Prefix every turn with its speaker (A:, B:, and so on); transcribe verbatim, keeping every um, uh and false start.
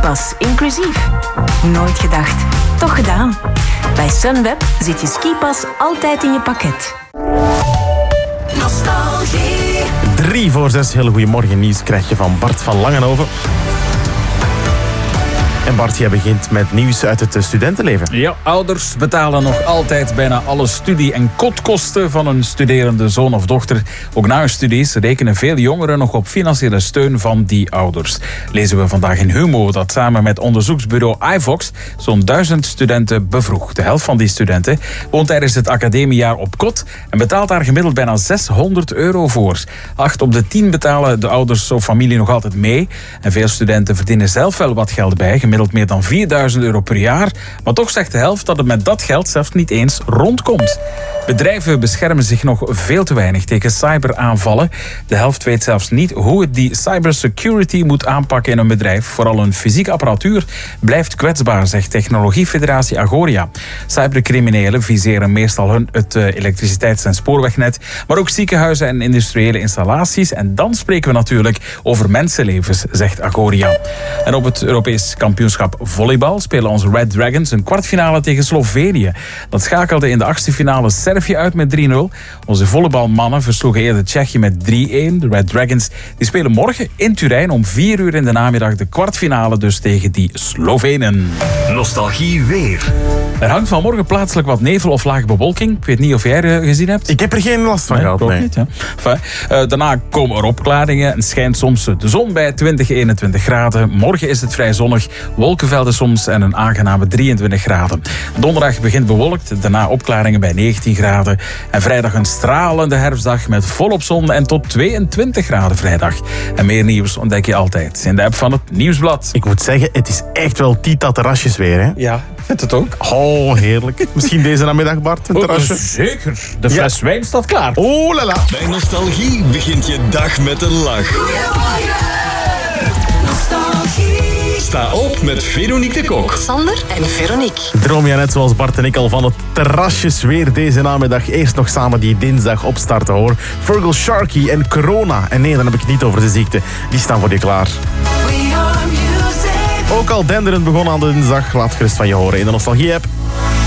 A: skipas, inclusief. Nooit gedacht, toch gedaan. Bij Sunweb zit je skipas altijd in je pakket.
B: Nostalgie.
C: Drie voor zes, hele goeiemorgen nieuws krijg je van Bart van Langenhoven. En Bart, jij begint met nieuws uit het studentenleven.
D: Ja, ouders betalen nog altijd bijna alle studie- en kotkosten van een studerende zoon of dochter. Ook na hun studies rekenen veel jongeren nog op financiële steun van die ouders. Lezen we vandaag in Humo dat samen met onderzoeksbureau iVox zo'n duizend studenten bevroeg. De helft van die studenten woont tijdens het academiejaar op kot en betaalt daar gemiddeld bijna zeshonderd euro voor. Acht op de tien betalen de ouders of familie nog altijd mee. En veel studenten verdienen zelf wel wat geld bij, gemiddeld meer dan vierduizend euro per jaar. Maar toch zegt de helft dat het met dat geld zelfs niet eens rondkomt. Bedrijven beschermen zich nog veel te weinig tegen cyberaanvallen. De helft weet zelfs niet hoe het die cybersecurity moet aanpakken in een bedrijf. Vooral hun fysieke apparatuur blijft kwetsbaar, zegt technologiefederatie Agoria. Cybercriminelen viseren meestal hun, het uh, elektriciteits- en spoorwegnet, maar ook ziekenhuizen en industriële installaties. En dan spreken we natuurlijk over mensenlevens, zegt Agoria. En op het Europees kampioenschap volleybal spelen onze Red Dragons een kwartfinale tegen Slovenië. Dat schakelde in de achtste finale Servië uit met drie nul. Onze volleybalmannen versloegen eerder Tsjechië met drie een. De Red Dragons die spelen morgen in Turijn om vier uur in de namiddag de kwartfinale dus tegen die Slovenen.
B: Nostalgie weer.
D: Er hangt vanmorgen plaatselijk wat nevel of lage bewolking. Ik weet niet of jij er gezien hebt.
C: Ik heb er geen last van
D: Nee,
C: gehad,
D: ook
C: nee.
D: niet, ja. Enfin, uh, daarna komen er opklaringen en schijnt soms de zon bij twintig, eenentwintig graden. Morgen is het vrij zonnig, wolkenvelden soms en een aangename drieëntwintig graden. Donderdag begint bewolkt, daarna opklaringen bij negentien graden. En vrijdag een stralende herfstdag met volop zon en tot tweeëntwintig graden vrijdag. En meer nieuws ontdek je altijd in de app van het Nieuwsblad.
C: Ik moet zeggen, het is echt wel Tita terrasjes weer, hè?
D: Ja, vind het ook?
C: Oh, heerlijk. Misschien deze namiddag, Bart, een terrasje?
D: Oh, zeker. De fles
C: Ja.
D: wijn staat klaar.
C: Oh, lala.
B: Bij Nostalgie begint je dag met een lach. Nostalgie. Sta op met Veronique de Kok.
A: Sander en Veronique.
C: Droom jij net zoals Bart en ik al van het terrasjes weer deze namiddag? Eerst nog samen die dinsdag opstarten, hoor. Virgil Sharkey en Corona. En nee, dan heb ik het niet over de ziekte. Die staan voor je klaar.
B: We are music.
C: Ook al denderend begonnen aan de dinsdag, laat gerust van je horen in de Nostalgie-app.